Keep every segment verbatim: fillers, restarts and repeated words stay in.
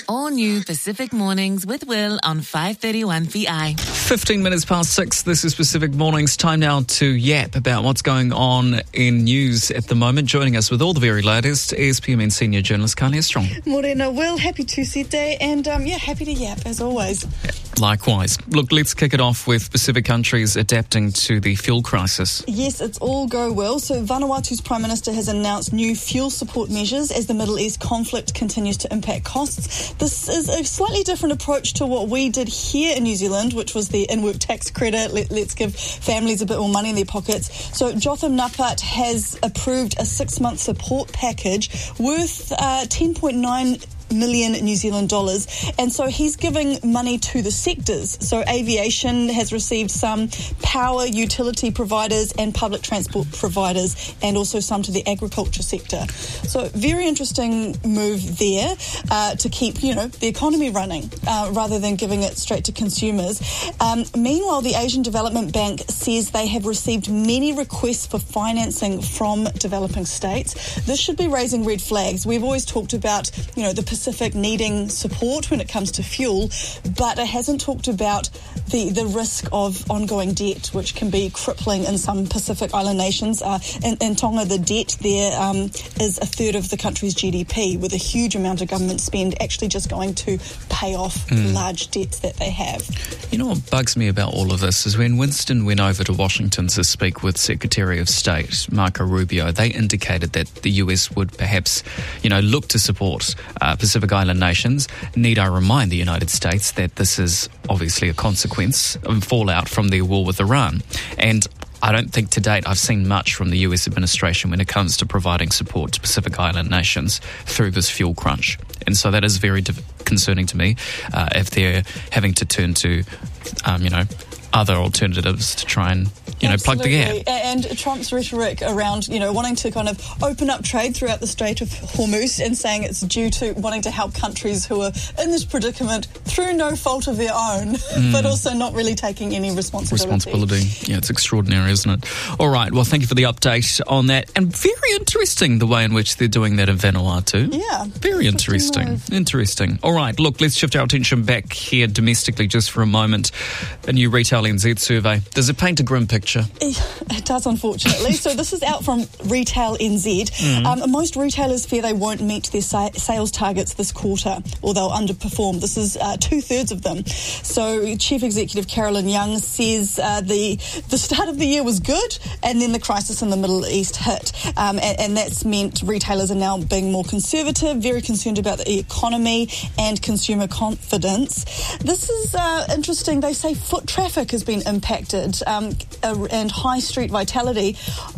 All new Pacific Mornings with Will on five thirty-one V I. fifteen minutes past six, this is Pacific Mornings. Time now to yap about what's going on in news at the moment. Joining us with all the very latest is P M N senior journalist Kalia Strong. Morena, Will, happy Tuesday, and um, yeah, happy to yap as always. Likewise. Look, let's kick it off with Pacific countries adapting to the fuel crisis. Yes, it's all go well. So Vanuatu's Prime Minister has announced new fuel support measures as the Middle East conflict continues to impact costs. This is a slightly different approach to what we did here in New Zealand, which was the in-work tax credit. Let, let's give families a bit more money in their pockets. So Jotham Napat has approved a six-month support package worth uh, ten point nine million New Zealand dollars, and so he's giving money to the sectors. So aviation has received some, power utility providers and public transport providers, and also some to the agriculture sector. So very interesting move there uh, to keep, you know, the economy running uh, rather than giving it straight to consumers. Um, meanwhile, the Asian Development Bank says they have received many requests for financing from developing states. This should be raising red flags. We've always talked about, you know, the Pacific needing support when it comes to fuel, but it hasn't talked about the, the risk of ongoing debt, which can be crippling in some Pacific Island nations. Uh, in, in Tonga, the debt there um, is a third of the country's G D P, with a huge amount of government spend actually just going to pay off mm. large debts that they have. You know what bugs me about all of this is when Winston went over to Washington to speak with Secretary of State Marco Rubio, they indicated that the U S would perhaps, you know, look to support uh, Pacific Island nations. Need I remind the United States that this is obviously a consequence and fallout from their war with Iran. And I don't think to date I've seen much from the U S administration when it comes to providing support to Pacific Island nations through this fuel crunch. And so that is very div- concerning to me uh, if they're having to turn to, um, you know, other alternatives to try and, you know, Absolutely. plug the gap. And Trump's rhetoric around, you know, wanting to kind of open up trade throughout the Strait of Hormuz and saying it's due to wanting to help countries who are in this predicament through no fault of their own, mm. but also not really taking any responsibility. Responsibility. Yeah, it's extraordinary, isn't it? All right, well, thank you for the update on that. And very interesting the way in which they're doing that in Vanuatu. Yeah. Very interesting. Interesting. All right, look, let's shift our attention back here domestically just for a moment. A new Retail N Z survey. Does it paint a grim picture? It does, unfortunately. So this is out from Retail N Z. Mm. Um, most retailers fear they won't meet their sa- sales targets this quarter, or they'll underperform. This is uh, two-thirds of them. So Chief Executive Carolyn Young says uh, the the start of the year was good, and then the crisis in the Middle East hit. Um, and, and that's meant retailers are now being more conservative, very concerned about the economy and consumer confidence. This is uh, interesting. They say foot traffic has been impacted um, and high street vitality.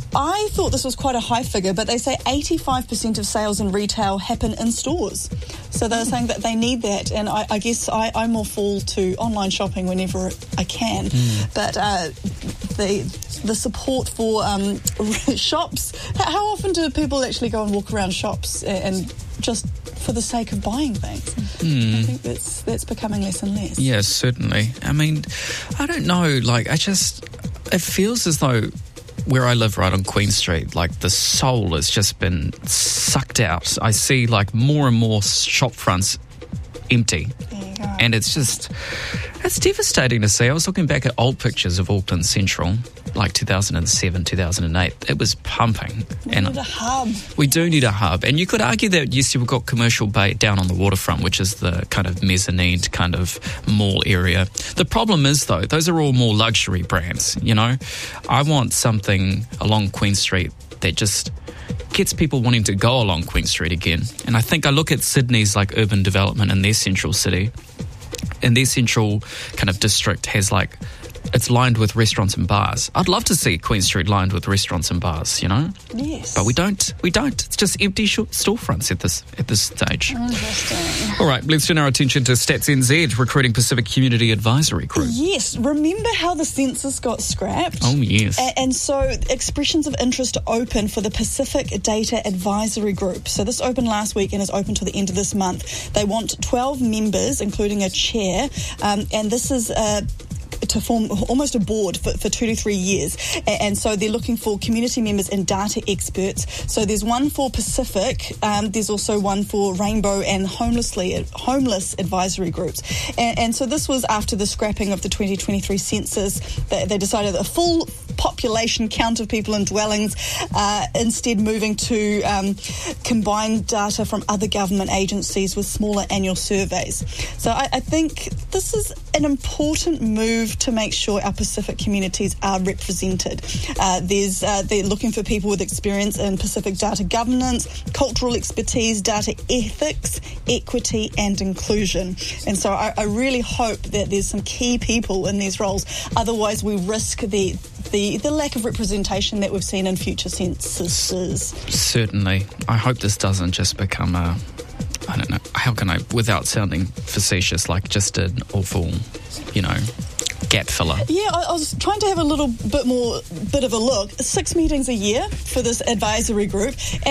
I thought this was quite a high figure, but they say eighty-five percent of sales in retail happen in stores. So they're saying that they need that, and I, I guess I, I more fall to online shopping whenever I can. Mm. But uh, the the support for um, shops, how often do people actually go and walk around shops and just for the sake of buying things? Mm. I think that's that's becoming less and less. Yes, certainly. I mean, I don't know, like, I just, it feels as though where I live right on Queen Street, like the soul has just been sucked out. I see like more and more shop fronts empty. There you go. And it's just, it's devastating to see. I was looking back at old pictures of Auckland Central, like two thousand seven, two thousand eight. It was pumping. We and need a hub. We do need a hub. And you could argue that, yes, you've got Commercial Bay down on the waterfront, which is the kind of mezzanine kind of mall area. The problem is, though, those are all more luxury brands, you know. I want something along Queen Street that just gets people wanting to go along Queen Street again. And I think I look at Sydney's like urban development in their central city, and their central kind of district has like, it's lined with restaurants and bars. I'd love to see Queen Street lined with restaurants and bars, you know? Yes. But we don't. We don't. It's just empty sh- storefronts at this at this stage. Interesting. All right, let's turn our attention to Stats N Z, recruiting Pacific Community Advisory Group. Yes. Remember how the census got scrapped? Oh, yes. A- and so expressions of interest open for the Pacific Data Advisory Group. So this opened last week and is open till the end of this month. They want twelve members, including a chair, um, and this is a to form almost a board for, for two to three years. And, and so they're looking for community members and data experts. So there's one for Pacific, um, there's also one for Rainbow and homelessly, homeless advisory groups. And, and so this was after the scrapping of the twenty twenty-three census. They, they decided that a full population count of people in dwellings, uh, instead moving to um, combined data from other government agencies with smaller annual surveys. So I, I think this is an important move to make sure our Pacific communities are represented. Uh, there's uh, they're looking for people with experience in Pacific data governance, cultural expertise, data ethics, equity and inclusion. And so I, I really hope that there's some key people in these roles. Otherwise we risk the The, the lack of representation that we've seen in future censuses. Certainly. I hope this doesn't just become a, I don't know, how can I, without sounding facetious, like just an awful, you know, gap filler. Yeah, I, I was trying to have a little bit more, bit of a look. Six meetings a year for this advisory group.